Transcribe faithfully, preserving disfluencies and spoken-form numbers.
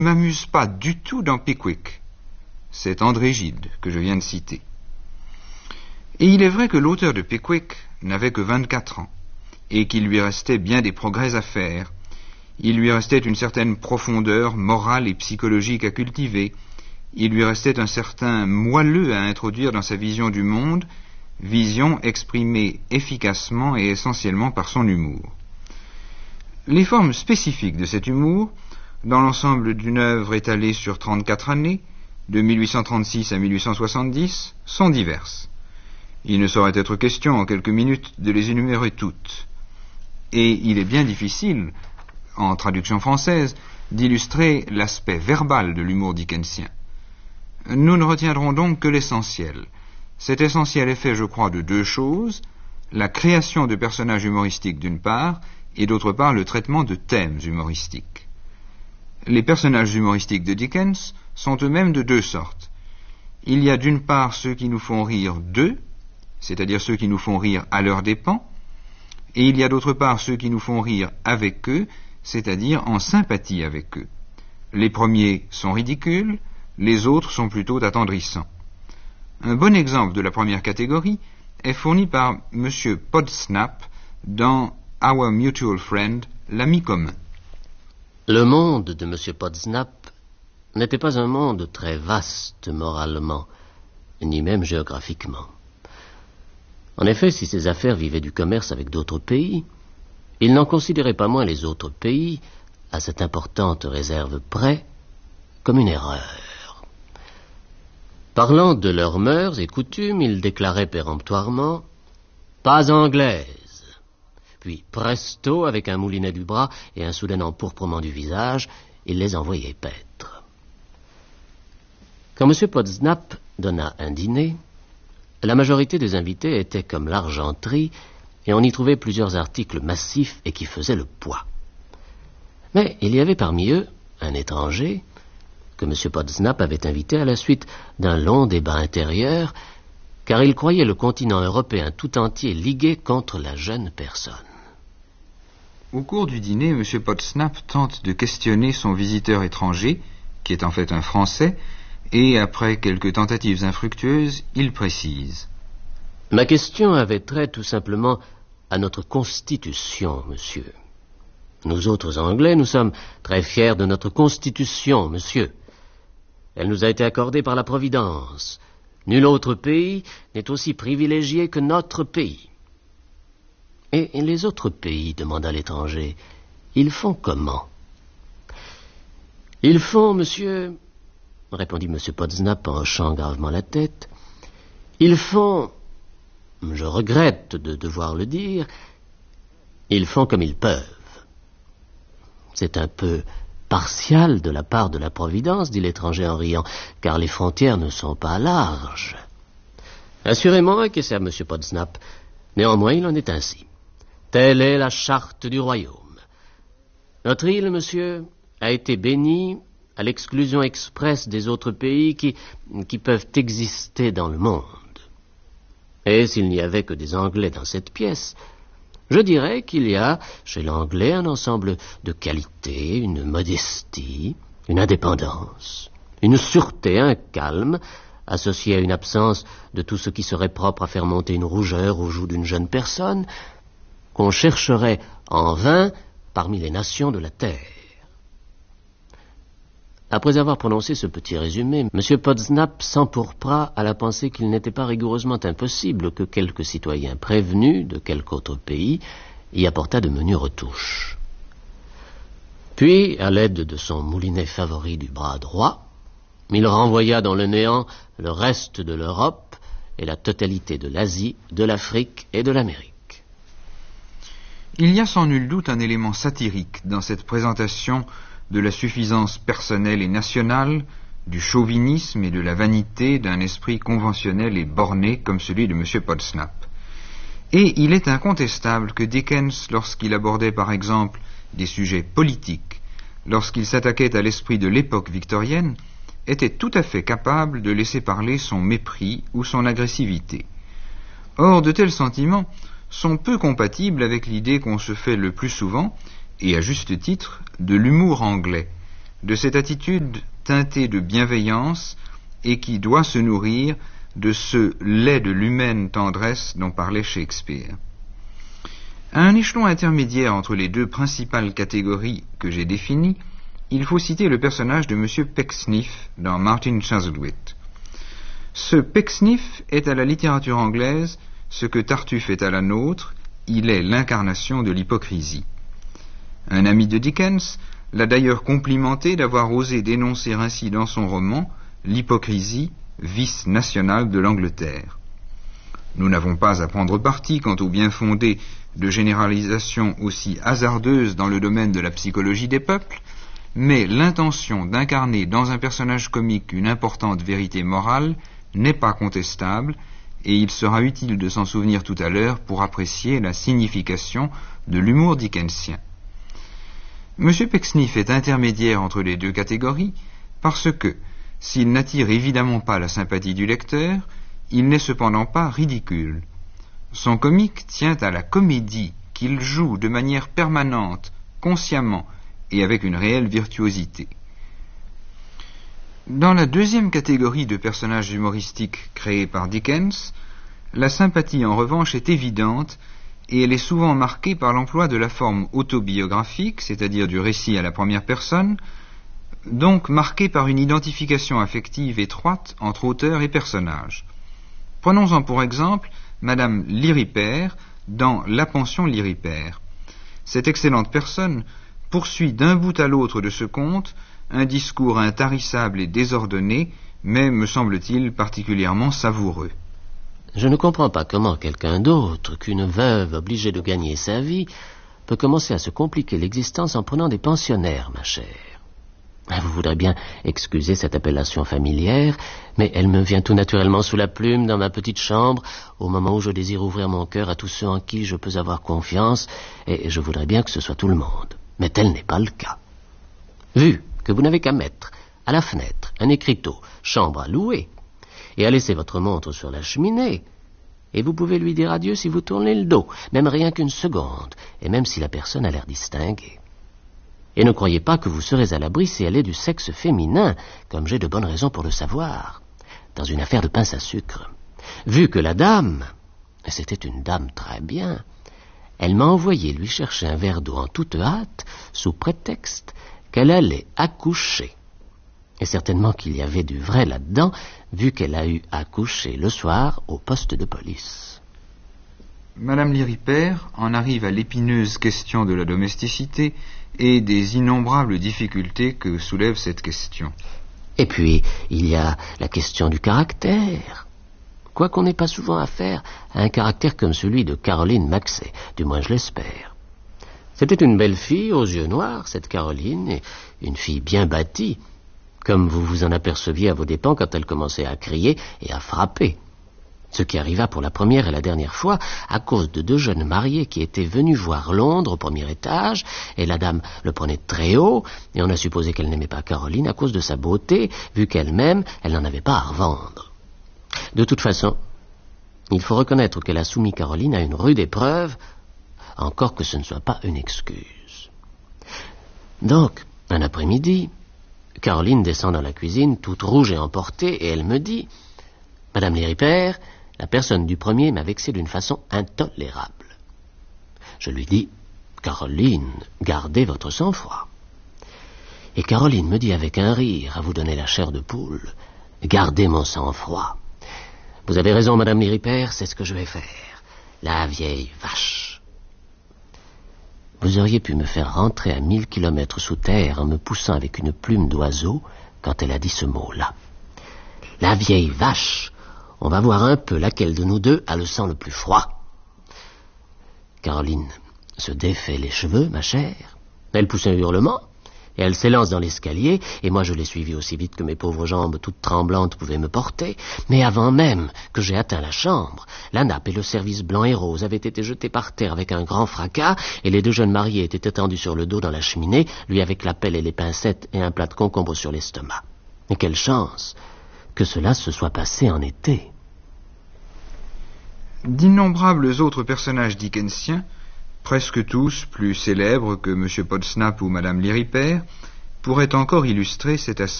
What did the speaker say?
ne m'amuse pas du tout dans Pickwick. C'est André Gide que je viens de citer. Et il est vrai que l'auteur de Pickwick n'avait que vingt-quatre ans, et qu'il lui restait bien des progrès à faire. Il lui restait une certaine profondeur morale et psychologique à cultiver. Il lui restait un certain moelleux à introduire dans sa vision du monde, vision exprimée efficacement et essentiellement par son humour. Les formes spécifiques de cet humour, dans l'ensemble d'une œuvre étalée sur trente-quatre années, de mille huit cent trente-six à mille huit cent soixante-dix, sont diverses. Il ne saurait être question en quelques minutes de les énumérer toutes. Et il est bien difficile, en traduction française, d'illustrer l'aspect verbal de l'humour dickensien. Nous ne retiendrons donc que l'essentiel. Cet essentiel est fait, je crois, de deux choses, la création de personnages humoristiques d'une part, et d'autre part le traitement de thèmes humoristiques. Les personnages humoristiques de Dickens sont eux-mêmes de deux sortes. Il y a d'une part ceux qui nous font rire d'eux, c'est-à-dire ceux qui nous font rire à leurs dépens, et il y a d'autre part ceux qui nous font rire avec eux, c'est-à-dire en sympathie avec eux. Les premiers sont ridicules, les autres sont plutôt attendrissants. Un bon exemple de la première catégorie est fourni par M. Podsnap dans Our Mutual Friend, l'ami commun. Le monde de M. Podsnap n'était pas un monde très vaste moralement, ni même géographiquement. En effet, si ses affaires vivaient du commerce avec d'autres pays, il n'en considérait pas moins les autres pays, à cette importante réserve près, comme une erreur. Parlant de leurs mœurs et coutumes, il déclarait péremptoirement « pas anglaise ». Puis, presto, avec un moulinet du bras et un soudain empourprement du visage, il les envoyait paître. Quand M. Podsnap donna un dîner, la majorité des invités étaient comme l'argenterie, et on y trouvait plusieurs articles massifs et qui faisaient le poids. Mais il y avait parmi eux un étranger que M. Podsnap avait invité à la suite d'un long débat intérieur, car il croyait le continent européen tout entier ligué contre la jeune personne. Au cours du dîner, M. Podsnap tente de questionner son visiteur étranger, qui est en fait un Français, et après quelques tentatives infructueuses, il précise. Ma question avait trait tout simplement à notre Constitution, monsieur. Nous autres Anglais, nous sommes très fiers de notre Constitution, monsieur. Elle nous a été accordée par la Providence. Nul autre pays n'est aussi privilégié que notre pays. Et les autres pays, demanda l'étranger, ils font comment? Ils font, monsieur, répondit M. Podsnap en hochant gravement la tête, ils font, je regrette de devoir le dire, ils font comme ils peuvent. C'est un peu partial de la part de la Providence, dit l'étranger en riant, car les frontières ne sont pas larges. Assurément, acquiesça M. Podsnap. Néanmoins, il en est ainsi. Telle est la charte du royaume. Notre île, monsieur, a été bénie à l'exclusion expresse des autres pays qui, qui peuvent exister dans le monde. Et s'il n'y avait que des Anglais dans cette pièce, je dirais qu'il y a chez l'Anglais un ensemble de qualités, une modestie, une indépendance, une sûreté, un calme, associé à une absence de tout ce qui serait propre à faire monter une rougeur aux joues d'une jeune personne, qu'on chercherait en vain parmi les nations de la terre. Après avoir prononcé ce petit résumé, M. Podsnap s'empourpra à la pensée qu'il n'était pas rigoureusement impossible que quelques citoyens prévenus de quelque autre pays y apportât de menues retouches. Puis, à l'aide de son moulinet favori du bras droit, il renvoya dans le néant le reste de l'Europe et la totalité de l'Asie, de l'Afrique et de l'Amérique. Il y a sans nul doute un élément satirique dans cette présentation de la suffisance personnelle et nationale, du chauvinisme et de la vanité d'un esprit conventionnel et borné comme celui de M. Podsnap. Et il est incontestable que Dickens, lorsqu'il abordait par exemple des sujets politiques, lorsqu'il s'attaquait à l'esprit de l'époque victorienne, était tout à fait capable de laisser parler son mépris ou son agressivité. Or, de tels sentiments sont peu compatibles avec l'idée qu'on se fait le plus souvent, et à juste titre, de l'humour anglais, de cette attitude teintée de bienveillance et qui doit se nourrir de ce lait de l'humaine tendresse dont parlait Shakespeare. À un échelon intermédiaire entre les deux principales catégories que j'ai définies, il faut citer le personnage de M. Pecksniff dans Martin Chuzzlewit. Ce Pecksniff est à la littérature anglaise ce que Tartuffe est à la nôtre, il est l'incarnation de l'hypocrisie. Un ami de Dickens l'a d'ailleurs complimenté d'avoir osé dénoncer ainsi dans son roman l'hypocrisie, vice national de l'Angleterre. Nous n'avons pas à prendre parti quant au bien fondé de généralisations aussi hasardeuses dans le domaine de la psychologie des peuples, mais l'intention d'incarner dans un personnage comique une importante vérité morale n'est pas contestable, et il sera utile de s'en souvenir tout à l'heure pour apprécier la signification de l'humour dickensien. M. Pecksniff est intermédiaire entre les deux catégories parce que, s'il n'attire évidemment pas la sympathie du lecteur, il n'est cependant pas ridicule. Son comique tient à la comédie qu'il joue de manière permanente, consciemment et avec une réelle virtuosité. Dans la deuxième catégorie de personnages humoristiques créés par Dickens, la sympathie en revanche est évidente et elle est souvent marquée par l'emploi de la forme autobiographique, c'est-à-dire du récit à la première personne, donc marquée par une identification affective étroite entre auteur et personnage. Prenons-en pour exemple Madame Lirriper dans La pension Lirriper. Cette excellente personne poursuit d'un bout à l'autre de ce conte un discours intarissable et désordonné, mais, me semble-t-il, particulièrement savoureux. Je ne comprends pas comment quelqu'un d'autre qu'une veuve obligée de gagner sa vie peut commencer à se compliquer l'existence en prenant des pensionnaires, ma chère. Vous voudrez bien excuser cette appellation familière, mais elle me vient tout naturellement sous la plume dans ma petite chambre, au moment où je désire ouvrir mon cœur à tous ceux en qui je peux avoir confiance, et je voudrais bien que ce soit tout le monde. Mais tel n'est pas le cas. Vu que vous n'avez qu'à mettre à la fenêtre un écriteau « chambre à louer » et à laisser votre montre sur la cheminée, et vous pouvez lui dire adieu si vous tournez le dos, même rien qu'une seconde, et même si la personne a l'air distinguée. Et ne croyez pas que vous serez à l'abri si elle est du sexe féminin, comme j'ai de bonnes raisons pour le savoir, dans une affaire de pince à sucre. Vu que la dame, et c'était une dame très bien, elle m'a envoyé lui chercher un verre d'eau en toute hâte, sous prétexte qu'elle allait accoucher. Et certainement qu'il y avait du vrai là-dedans, vu qu'elle a eu à coucher le soir au poste de police. Madame Lirriper en arrive à l'épineuse question de la domesticité et des innombrables difficultés que soulève cette question. Et puis, il y a la question du caractère. Quoiqu'on n'ait pas souvent affaire à un caractère comme celui de Caroline Maxey, du moins je l'espère. C'était une belle fille aux yeux noirs, cette Caroline, et une fille bien bâtie, comme vous vous en aperceviez à vos dépens quand elle commençait à crier et à frapper. Ce qui arriva pour la première et la dernière fois à cause de deux jeunes mariés qui étaient venus voir Londres au premier étage, et la dame le prenait très haut, et on a supposé qu'elle n'aimait pas Caroline à cause de sa beauté, vu qu'elle-même, elle n'en avait pas à revendre. De toute façon, il faut reconnaître qu'elle a soumis Caroline à une rude épreuve, encore que ce ne soit pas une excuse. Donc, un après-midi, Caroline descend dans la cuisine, toute rouge et emportée, et elle me dit « Madame Lirriper, la personne du premier m'a vexé d'une façon intolérable. » Je lui dis « Caroline, gardez votre sang-froid. » Et Caroline me dit avec un rire, à vous donner la chair de poule, « Gardez mon sang-froid. » Vous avez raison, Madame Lirriper, c'est ce que je vais faire. La vieille vache. Vous auriez pu me faire rentrer à mille kilomètres sous terre en me poussant avec une plume d'oiseau quand elle a dit ce mot-là. La vieille vache. On va voir un peu laquelle de nous deux a le sang le plus froid. Caroline se défait les cheveux, ma chère. Elle pousse un hurlement, et elle s'élance dans l'escalier, et moi je l'ai suivie aussi vite que mes pauvres jambes toutes tremblantes pouvaient me porter. Mais avant même que j'ai atteint la chambre, la nappe et le service blanc et rose avaient été jetés par terre avec un grand fracas, et les deux jeunes mariés étaient étendus sur le dos dans la cheminée, lui avec la pelle et les pincettes et un plat de concombre sur l'estomac. Et quelle chance que cela se soit passé en été. D'innombrables autres personnages dickensiens, presque tous plus célèbres que M. Podsnap ou Madame Lirriper, pourrait encore illustrer cet aspect